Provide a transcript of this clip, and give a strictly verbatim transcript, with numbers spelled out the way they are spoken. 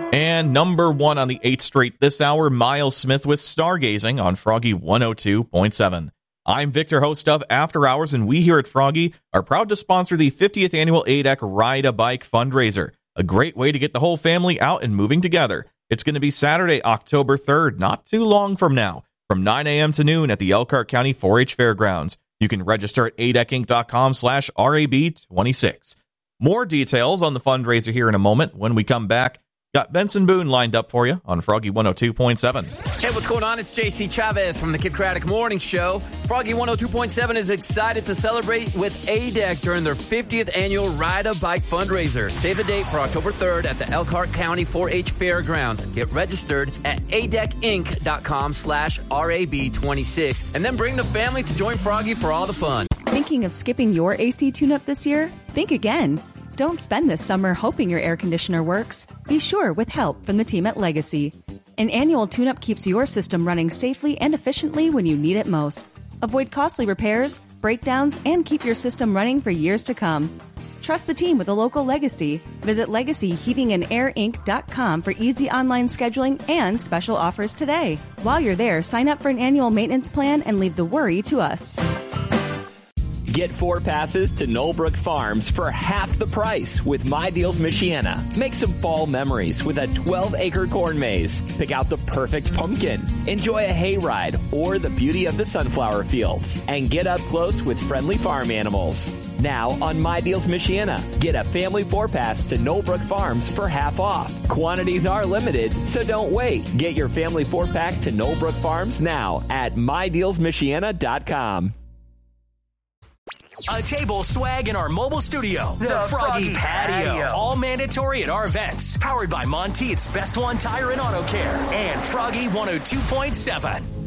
And number one on the eighth Straight this hour, Miles Smith with Stargazing on Froggy one oh two point seven. I'm Victor, host of After Hours, and we here at Froggy are proud to sponsor the fiftieth Annual A D E C Ride a Bike fundraiser, a great way to get the whole family out and moving together. It's going to be Saturday, October third, not too long from now, from nine a.m. to noon at the Elkhart County four H Fairgrounds. You can register at A D E C Inc dot com slash R A B twenty-six. More details on the fundraiser here in a moment when we come back. Got Benson Boone lined up for you on Froggy one oh two point seven. Hey, what's going on? It's J C Chavez from the Kid Craddock Morning Show. Froggy one oh two point seven is excited to celebrate with A D E C during their fiftieth annual Ride a Bike fundraiser. Save the date for October third at the Elkhart County four H Fairgrounds. Get registered at A D E C Inc dot com slash R A B twenty-six. And then bring the family to join Froggy for all the fun. Thinking of skipping your A C tune-up this year? Think again. Don't spend this summer hoping your air conditioner works. Be sure with help from the team at Legacy. An annual tune-up keeps your system running safely and efficiently when you need it most. Avoid costly repairs, breakdowns, and keep your system running for years to come. Trust the team with a local Legacy. Visit legacy heating and air inc dot com for easy online scheduling and special offers today. While you're there, sign up for an annual maintenance plan and leave the worry to us. Get four passes to Knollbrook Farms for half the price with My Deals Michiana. Make some fall memories with a twelve-acre corn maze. Pick out the perfect pumpkin. Enjoy a hayride or the beauty of the sunflower fields. And get up close with friendly farm animals. Now on My Deals Michiana, get a family four-pass to Knollbrook Farms for half off. Quantities are limited, so don't wait. Get your family four-pack to Knollbrook Farms now at my deals michiana dot com. A table, swag, in our mobile studio. The, the Froggy, Froggy Patio. Patio. All mandatory at our events. Powered by Monteith's Best One Tire and Auto Care. And Froggy one oh two point seven.